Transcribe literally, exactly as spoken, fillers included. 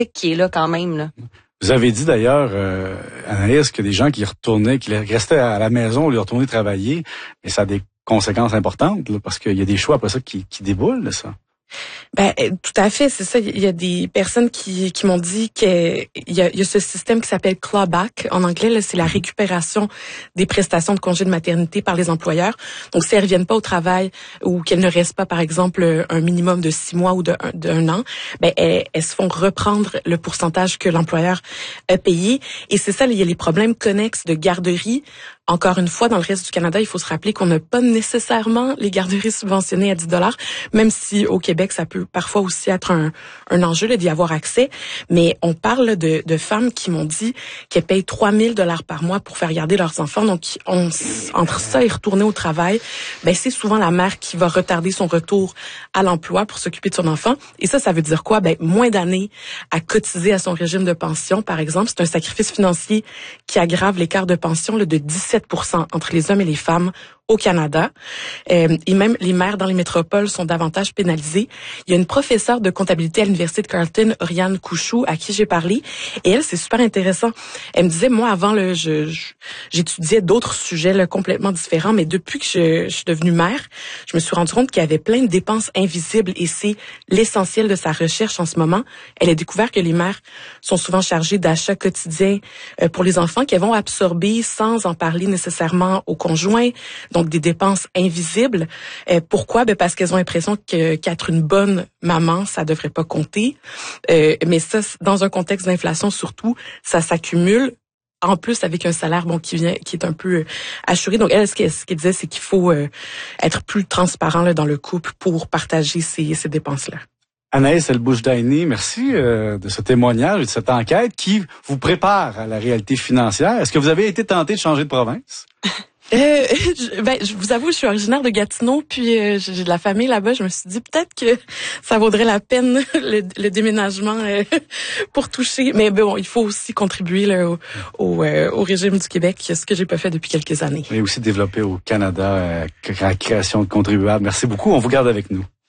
qui est là quand même, là. Vous avez dit d'ailleurs, euh, Anaïs, que des gens qui retournaient, qui restaient à la maison, lui retournaient travailler, mais ça a des conséquences importantes, là, parce qu'il y a des choix après ça qui, qui déboulent, là, ça. Ben tout à fait, c'est ça. Il y a des personnes qui qui m'ont dit qu'il y a, il y a ce système qui s'appelle clawback en anglais. Là, c'est la récupération des prestations de congé de maternité par les employeurs. Donc, si elles reviennent pas au travail ou qu'elles ne restent pas, par exemple, un minimum de six mois ou de d'un an, ben elles, elles se font reprendre le pourcentage que l'employeur a payé. Et c'est ça, il y a les problèmes connexes de garderie. Encore une fois, dans le reste du Canada, il faut se rappeler qu'on n'a pas nécessairement les garderies subventionnées à dix dollars, même si au Québec, ça peut parfois aussi être un, un enjeu là, d'y avoir accès. Mais on parle de, de femmes qui m'ont dit qu'elles payent trois mille dollars par mois pour faire garder leurs enfants. Donc, on, entre ça et retourner au travail, ben c'est souvent la mère qui va retarder son retour à l'emploi pour s'occuper de son enfant. Et ça, ça veut dire quoi? Ben moins d'années à cotiser à son régime de pension, par exemple. C'est un sacrifice financier qui aggrave l'écart de pension là, de dix-sept pour cent entre les hommes et les femmes au Canada. Euh, et même les mères dans les métropoles sont davantage pénalisées. Il y a une professeure de comptabilité à l'Université de Carleton, Oriane Couchou, à qui j'ai parlé. Et elle, c'est super intéressant. Elle me disait, moi, avant, là, je, je, j'étudiais d'autres sujets là, complètement différents, mais depuis que je, je suis devenue mère, je me suis rendu compte qu'il y avait plein de dépenses invisibles et c'est l'essentiel de sa recherche en ce moment. Elle a découvert que les mères sont souvent chargées d'achats quotidiens euh, pour les enfants qu'elles vont absorber sans en parler nécessairement au conjoint. Donc, des dépenses invisibles. Euh, pourquoi? Ben parce qu'elles ont l'impression que qu'être une bonne maman, ça devrait pas compter. Euh, mais ça, dans un contexte d'inflation surtout, ça s'accumule. En plus, avec un salaire bon qui vient, qui est un peu euh, assuré. Donc, elle, ce qu'elle, ce qu'elle disait, c'est qu'il faut euh, être plus transparent là, dans le couple pour partager ces, ces dépenses-là. Anaïs El-Boujdaini, merci euh, de ce témoignage et de cette enquête qui vous prépare à la réalité financière. Est-ce que vous avez été tenté de changer de province? Euh, je, ben, je vous avoue, je suis originaire de Gatineau, puis euh, j'ai de la famille là-bas. Je me suis dit peut-être que ça vaudrait la peine le, le déménagement euh, pour toucher. Mais bon, il faut aussi contribuer là, au, au, euh, au régime du Québec, ce que j'ai pas fait depuis quelques années. Et aussi développer au Canada euh, la création de contribuables. Merci beaucoup. On vous garde avec nous.